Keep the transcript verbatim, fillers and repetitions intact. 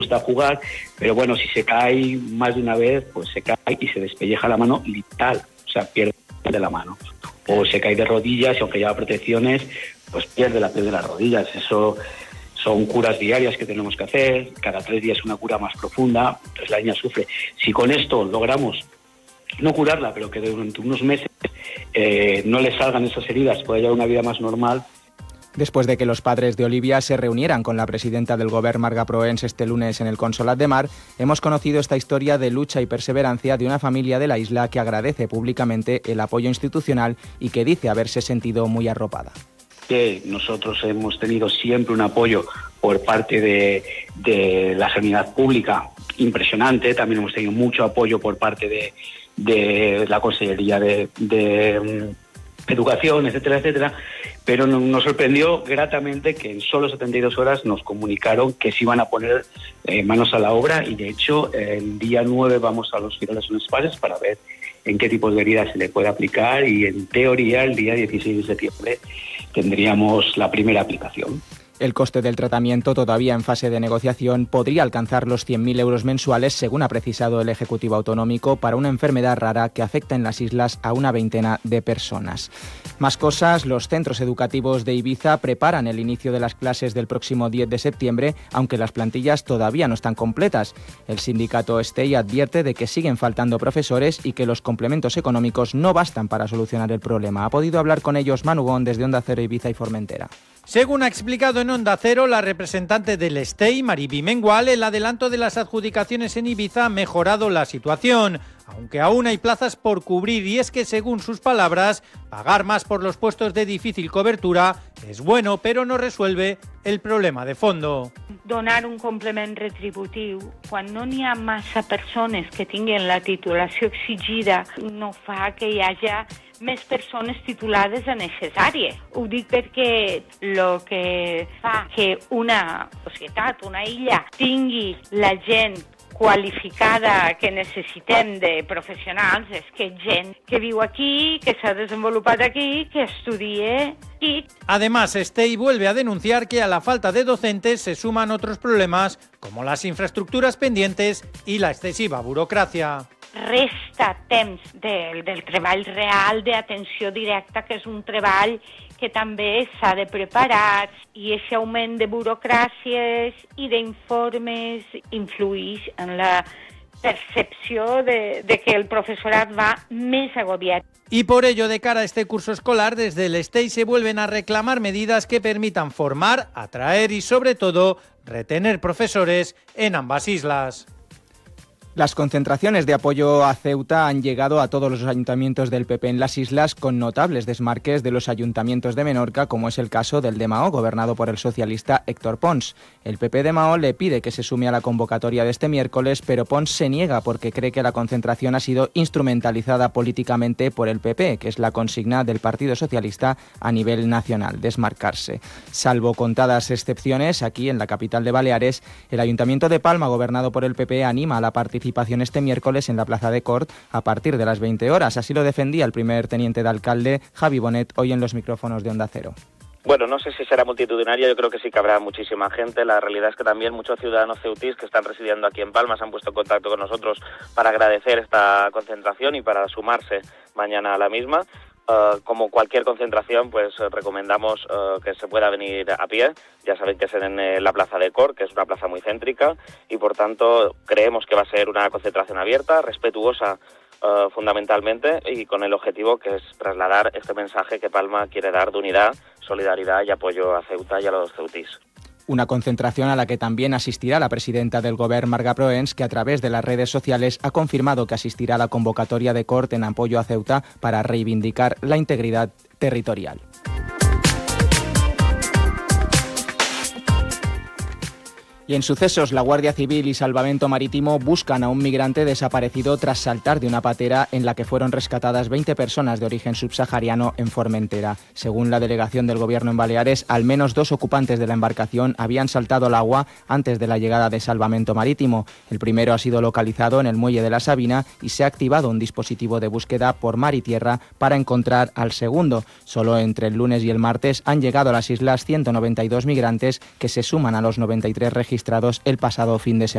gusta jugar, pero bueno, si se cae más de una vez, pues se cae y se despelleja la mano literal, o sea, pierde de la mano. O se cae de rodillas y aunque lleva protecciones, pues pierde la piel de las rodillas. Eso son curas diarias que tenemos que hacer, cada tres días una cura más profunda, entonces la niña sufre. Si con esto logramos no curarla, pero que durante unos meses eh, no le salgan esas heridas, pueda llevar una vida más normal. Después de que los padres de Olivia se reunieran con la presidenta del Govern, Marga Proens, este lunes en el Consolat de Mar, hemos conocido esta historia de lucha y perseverancia de una familia de la isla que agradece públicamente el apoyo institucional y que dice haberse sentido muy arropada. Que nosotros hemos tenido siempre un apoyo por parte de, de la sanidad pública impresionante, también hemos tenido mucho apoyo por parte de, de la Consellería de, de um, Educación, etcétera, etcétera, pero nos sorprendió gratamente que en solo setenta y dos horas nos comunicaron que se iban a poner eh, manos a la obra y de hecho el día nueve vamos al Hospital de Son Espases para ver en qué tipo de heridas se le puede aplicar y en teoría el día dieciséis de septiembre tendríamos la primera aplicación. El coste del tratamiento, todavía en fase de negociación, podría alcanzar los cien mil euros mensuales, según ha precisado el Ejecutivo Autonómico, para una enfermedad rara que afecta en las islas a una veintena de personas. Más cosas, los centros educativos de Ibiza preparan el inicio de las clases del próximo diez de septiembre, aunque las plantillas todavía no están completas. El sindicato STEI advierte de que siguen faltando profesores y que los complementos económicos no bastan para solucionar el problema. Ha podido hablar con ellos Manu Gon desde Onda Cero Ibiza y Formentera. Según ha explicado en Onda Cero la representante del STEI, Mariby Mengual, el adelanto de las adjudicaciones en Ibiza ha mejorado la situación, aunque aún hay plazas por cubrir, y es que, según sus palabras, pagar más por los puestos de difícil cobertura es bueno, pero no resuelve el problema de fondo. Donar un complement retributiu quan no n'hi ha massa persones que tinguin la titulació exigida no fa que hi haja més persones titulades a necessàries. Ho dic perquè el que fa que una societat, una illa, tingui la gent qualificada que necessitem de professionals és que gent que viu aquí, que s'ha desenvolupat aquí, que estudie aquí. Además, STEI vuelve a denunciar que a la falta de docentes se suman otros problemas como las infraestructuras pendientes y la excesiva burocracia. Resta temps del, del treball real d'atenció directa, que és un treball que també s'ha de preparar, i aquest augment de burocràcies i d'informes influeix en la percepció de, de que el professorat va més agobiat. Y por ello, de cara a este curso escolar, desde el STEI se vuelven a reclamar medidas que permitan formar, atraer y, sobre todo, retener profesores en ambas islas. Las concentraciones de apoyo a Ceuta han llegado a todos los ayuntamientos del P P en las islas, con notables desmarques de los ayuntamientos de Menorca, como es el caso del de Maó, gobernado por el socialista Héctor Pons. El P P de Maó le pide que se sume a la convocatoria de este miércoles, pero Pons se niega porque cree que la concentración ha sido instrumentalizada políticamente por el P P, que es la consigna del Partido Socialista a nivel nacional, desmarcarse. Salvo contadas excepciones, aquí en la capital de Baleares, el Ayuntamiento de Palma, gobernado por el P P, anima a la participación participación este miércoles en la Plaza de Cort a partir de las veinte horas. Así lo defendía el primer teniente de alcalde, Javi Bonet, hoy en los micrófonos de Onda Cero. Bueno, no sé si será multitudinaria, yo creo que sí que habrá muchísima gente. La realidad es que también muchos ciudadanos ceutís que están residiendo aquí en Palma se han puesto en contacto con nosotros para agradecer esta concentración y para sumarse mañana a la misma. Uh, como cualquier concentración, pues uh, recomendamos uh, que se pueda venir a pie. Ya saben que es en eh, la Plaza de Cort, que es una plaza muy céntrica, y por tanto creemos que va a ser una concentración abierta, respetuosa uh, fundamentalmente, y con el objetivo que es trasladar este mensaje que Palma quiere dar de unidad, solidaridad y apoyo a Ceuta y a los ceutís. Una concentración a la que también asistirá la presidenta del Govern, Marga Proens, que a través de las redes sociales ha confirmado que asistirá a la convocatoria de Cort en apoyo a Ceuta para reivindicar la integridad territorial. Y en sucesos, la Guardia Civil y Salvamento Marítimo buscan a un migrante desaparecido tras saltar de una patera en la que fueron rescatadas veinte personas de origen subsahariano en Formentera. Según la delegación del Gobierno en Baleares, al menos dos ocupantes de la embarcación habían saltado al agua antes de la llegada de Salvamento Marítimo. El primero ha sido localizado en el muelle de la Sabina y se ha activado un dispositivo de búsqueda por mar y tierra para encontrar al segundo. Solo entre el lunes y el martes han llegado a las islas ciento noventa y dos migrantes, que se suman a los noventa y tres registrados el pasado fin de semana.